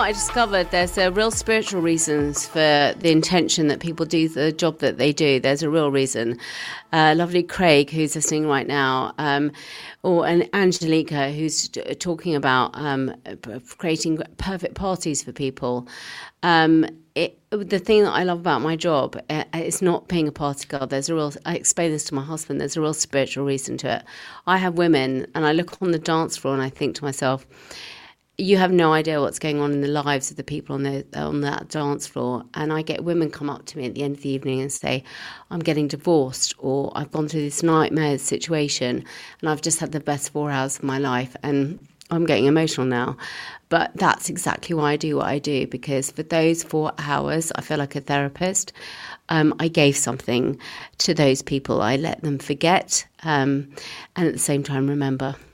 I discovered? There's a real spiritual reasons for the intention that people do the job that they do. There's a real reason. Lovely Craig, who's listening right now, or an Angelica, who's talking about creating perfect parties for people. The thing that I love about my job is not being a party girl. I explain this to my husband, there's a real spiritual reason to it. I have women, and I look on the dance floor and I think to myself, you have no idea what's going on in the lives of the people on that dance floor. And I get women come up to me at the end of the evening and say, I'm getting divorced, or I've gone through this nightmare situation and I've just had the best 4 hours of my life. And I'm getting emotional now. But that's exactly why I do what I do, because for those 4 hours, I feel like a therapist. I gave something to those people. I let them forget and at the same time remember.